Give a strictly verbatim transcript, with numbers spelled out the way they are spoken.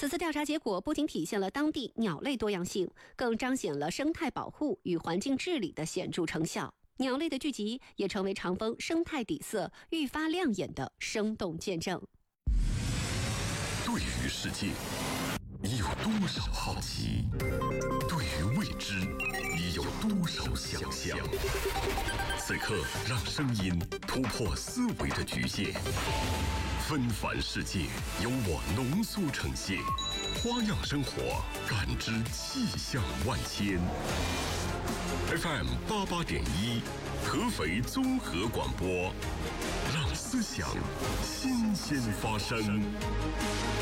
此次调查结果不仅体现了当地鸟类多样性，更彰显了生态保护与环境治理的显著成效。鸟类的聚集也成为长丰生态底色愈发亮眼的生动见证。 对于世界，你有多少好奇？对于未知，你有多少想象？此刻，让声音突破思维的局限，纷繁世界由我浓缩呈现，花样生活，感知气象万千。F M 八八点一，合肥综合广播，让思想新鲜发生。